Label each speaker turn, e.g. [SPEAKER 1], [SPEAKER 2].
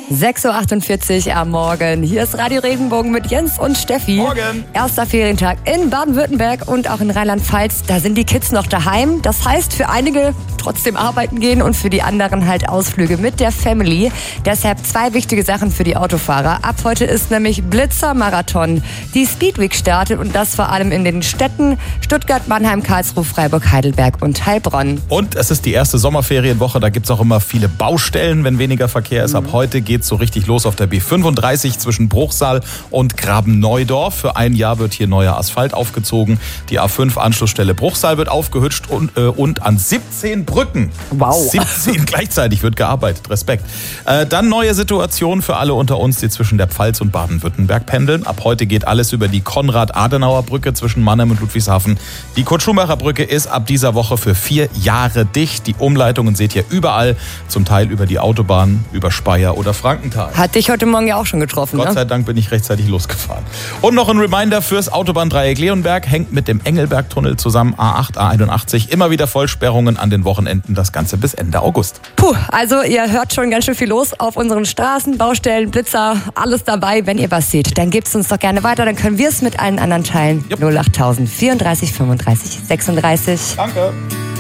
[SPEAKER 1] 6.48 Uhr am Morgen. Hier ist Radio Regenbogen mit Jens und Steffi.
[SPEAKER 2] Morgen.
[SPEAKER 1] Erster Ferientag in Baden-Württemberg und auch in Rheinland-Pfalz. Da sind die Kids noch daheim. Das heißt, für einige trotzdem arbeiten gehen und für die anderen halt Ausflüge mit der Family. Deshalb 2 wichtige Sachen für die Autofahrer. Ab heute ist nämlich Blitzer-Marathon. Die Speedweek startet und das vor allem in den Städten Stuttgart, Mannheim, Karlsruhe, Freiburg, Heidelberg und Heilbronn.
[SPEAKER 2] Und es ist die erste Sommerferienwoche. Da gibt es auch immer viele Baustellen, wenn weniger Verkehr ist. Ab heute geht es so richtig los auf der B35 zwischen Bruchsal und Graben-Neudorf. Für ein Jahr wird hier neuer Asphalt aufgezogen. Die A5-Anschlussstelle Bruchsal wird aufgehübscht und an 17 Brücken.
[SPEAKER 1] Wow.
[SPEAKER 2] 17 gleichzeitig wird gearbeitet. Respekt. Dann neue Situation für alle unter uns, die zwischen der Pfalz und Baden-Württemberg pendeln. Ab heute geht alles über die Konrad-Adenauer-Brücke zwischen Mannheim und Ludwigshafen. Die Kurt-Schumacher-Brücke ist ab dieser Woche für 4 Jahre dicht. Die Umleitungen seht ihr überall, zum Teil über die Autobahn, über Speyer oder Frankenthal.
[SPEAKER 1] Hat dich heute Morgen ja auch schon getroffen,
[SPEAKER 2] Gott sei Dank bin ich rechtzeitig losgefahren. Und noch ein Reminder fürs Autobahndreieck Leonberg, hängt mit dem Engelbergtunnel zusammen, A8, A81. Immer wieder Vollsperrungen an den Wochenenden, das Ganze bis Ende August.
[SPEAKER 1] Puh, also ihr hört schon ganz schön viel los auf unseren Straßen, Baustellen, Blitzer, alles dabei. Wenn ihr was seht, dann gebt es uns doch gerne weiter, dann können wir es mit allen anderen teilen.
[SPEAKER 2] Jupp.
[SPEAKER 1] 08000 34 35 36.
[SPEAKER 2] Danke.